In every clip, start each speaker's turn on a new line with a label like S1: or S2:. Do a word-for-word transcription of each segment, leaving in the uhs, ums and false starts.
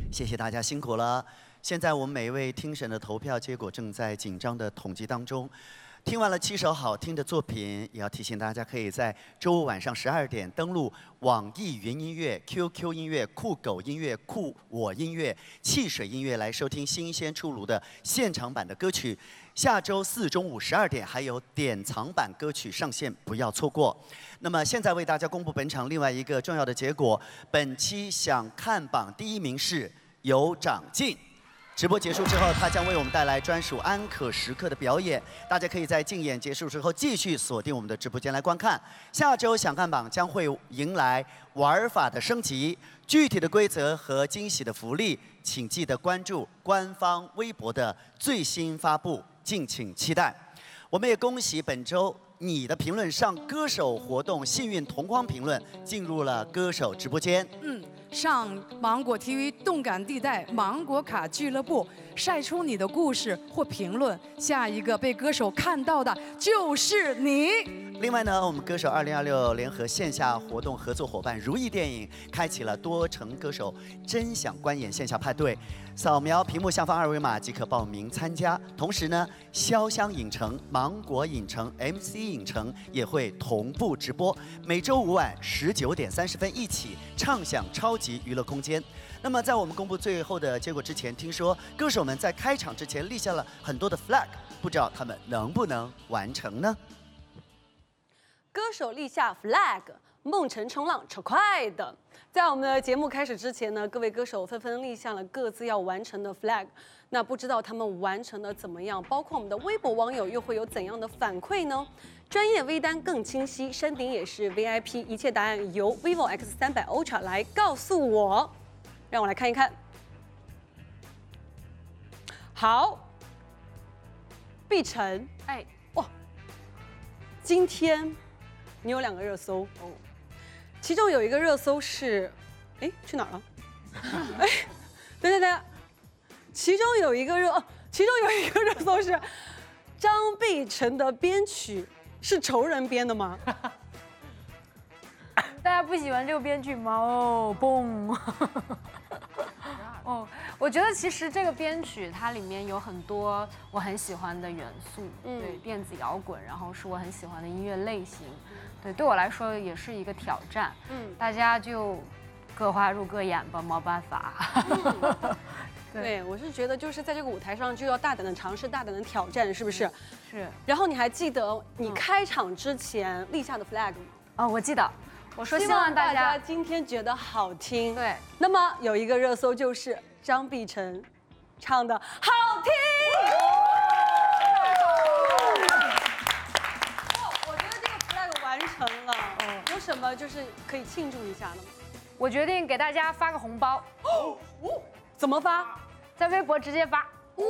S1: 谢谢大家辛苦了。现在我们每一位听审的投票结果正在紧张的统计当中。听完了七首好听的作品，也要提醒大家，可以在周五晚上十二点登录网易云音乐、Q Q 音乐、酷狗音乐、酷我音乐、汽水音乐来收听新鲜出炉的现场版的歌曲。下周四中午十二点还有典藏版歌曲上线，不要错过。那么现在为大家公布本场另外一个重要的结果，本期想看榜第一名是有长进。 直播结束之后，他将为我们带来专属安可时刻的表演，大家可以在竞演结束之后继续锁定我们的直播间来观看。下周想看榜将会迎来玩法的升级，具体的规则和惊喜的福利，请记得关注官方微博的最新发布，敬请期待。我们也恭喜本周你的评论上歌手活动幸运同框评论进入了歌手直播间。
S2: 嗯。 上芒果 T V 动感地带芒果卡俱乐部，晒出你的故事或评论，下一个被歌手看到的就是你。
S1: 另外呢，我们歌手二零二六联合线下活动合作伙伴如意电影开启了多城歌手真想观演线下派对，扫描屏幕下方二维码即可报名参加。同时呢，潇湘影城、芒果影城、M C 影城也会同步直播，每周五晚十九点三十分一起畅享超级娱乐空间。那么，在我们公布最后的结果之前，听说歌手们在开场之前立下了很多的 flag， 不知道他们能不能完成呢？
S3: 歌手立下 flag， 梦成冲浪超快的。在我们的节目开始之前呢，各位歌手纷纷立下了各自要完成的 flag。那不知道他们完成的怎么样？包括我们的微博网友又会有怎样的反馈呢？专业微单更清晰，山顶也是 V I P， 一切答案由 vivo X 三百 Ultra 来告诉我。让我来看一看。好，碧晨，哎，哇，今天你有两个热搜哦，其中有一个热搜是，哎，去哪儿了？哎，等等等，其中有一个热，哦，其中有一个热搜是张碧晨的编曲是仇人编的吗？
S4: 大家不喜欢这个编剧吗？哦，嘣！哦，我觉得其实这个编曲它里面有很多我很喜欢的元素，嗯，对，电子摇滚，然后是我很喜欢的音乐类型，对，对我来说也是一个挑战，嗯，大家就各花入各眼吧，没办法。
S3: 嗯对，我是觉得就是在这个舞台上就要大胆的尝试，大胆的挑战，是不是？
S4: 是。
S3: 然后你还记得你开场之前立下的 flag 吗？
S4: 哦，我记得。我说希望大家
S3: 今天觉得好听。
S4: 对。
S3: 那么有一个热搜就是张碧晨唱的好听。我觉得这个 flag 完成了。嗯。有什么就是可以庆祝一下的吗？
S4: 我决定给大家发个红包。
S3: 哦。怎么发？
S4: 在微博直接发。
S3: 哇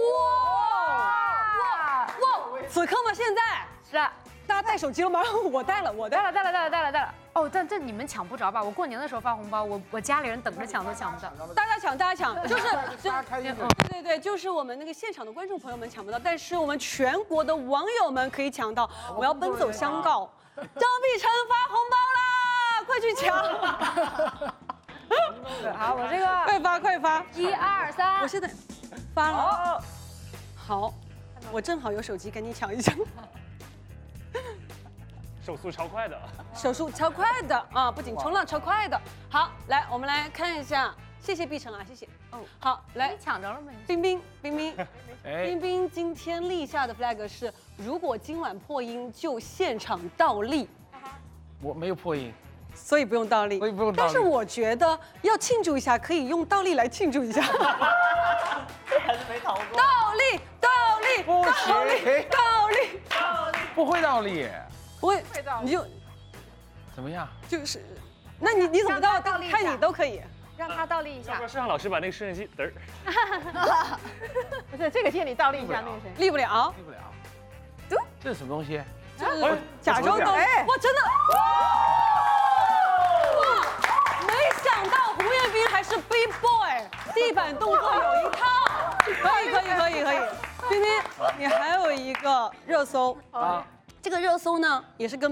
S3: 哇哇！此刻吗？现在？
S4: 是啊。
S3: 大家带手机了吗？我带了，我
S4: 带了，带了，带了，带了，带了。哦，但这你们抢不着吧？我过年的时候发红包，我我家里人等着抢都抢不到。
S3: 大家抢，大家抢，就是就对对对，就是我们那个现场的观众朋友们抢不到，但是我们全国的网友们可以抢到。我要奔走相告，张碧晨发红包啦，快去抢！
S4: 好，我这个
S3: 快发快发，
S4: 一二三，
S3: 我现在发了。好，我正好有手机，赶紧抢一抢。
S5: 手速超快的，
S3: 手速超快的啊！不仅冲浪超快的。好，来，我们来看一下，谢谢碧晨啊，谢谢。哦，好，来，
S4: 你抢着了吗？
S3: 冰冰，冰冰，冰冰今天立下的 flag 是，如果今晚破音就现场倒立。
S5: 我没有破音，
S3: 所以不用倒立。
S5: 所以不用倒立。
S3: 但是我觉得要庆祝一下，可以用倒立来庆祝一下。
S1: 还是没逃过。
S3: 倒立，倒立，倒立，倒立，倒立，
S5: 不会倒立。
S3: 不会，你就
S5: 怎么样？
S3: 就是，那你你怎么倒？看你都可以，
S4: 让他倒立一下。
S5: 要不是让老师把那个摄像机嘚儿。
S6: 不是这个天你倒立一下，那个谁？
S3: 立不了，
S5: 立不了。这是什么东西？
S3: 就是假装倒立。哇，真的！哇，没想到胡彦斌还是 B boy， 地板动作有一套。可以可以可以可以，冰冰，你还有一个热搜啊。这个热搜呢，也是跟